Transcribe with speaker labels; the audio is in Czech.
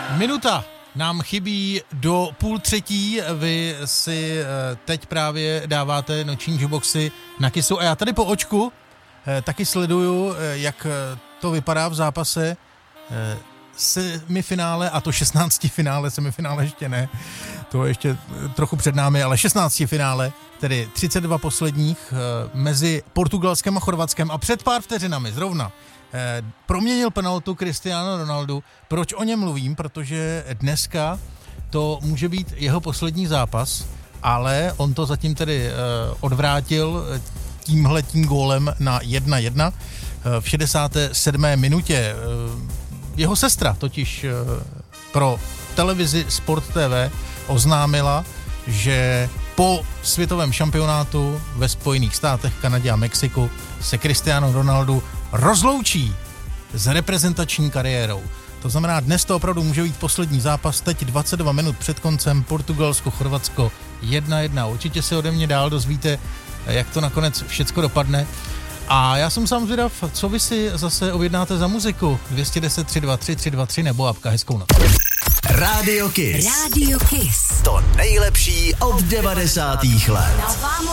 Speaker 1: Minuta nám chybí do 2:30. Vy si teď právě dáváte noční jukeboxy na Kissu a já tady po očku taky sleduju, jak to vypadá v zápase semifinále, a to 16 finále, semifinále ještě ne, to ještě trochu před námi, ale 16 finále, tedy 32 posledních mezi Portugalskem a Chorvatskem a před pár vteřinami zrovna proměnil penaltu Cristiano Ronaldo. Proč o něm mluvím? Protože dneska to může být jeho poslední zápas, ale on to zatím tedy odvrátil tímhletím gólem na 1-1 v 67. minutě. Jeho sestra totiž pro televizi Sport TV oznámila, že po světovém šampionátu ve Spojených státech, Kanadě a Mexiku se Cristiano Ronaldo rozloučí s reprezentační kariérou. To znamená, dnes to opravdu může být poslední zápas, teď 22 minut před koncem, Portugalsko-Chorvatsko 1-1. Určitě se ode mě dál dozvíte, jak to nakonec všecko dopadne. A já jsem sám zvědav, co vy si zase objednáte za muziku. 210 323 323 nebo apka. Hezkou noc.
Speaker 2: Radio Kiss. To nejlepší od 90. let.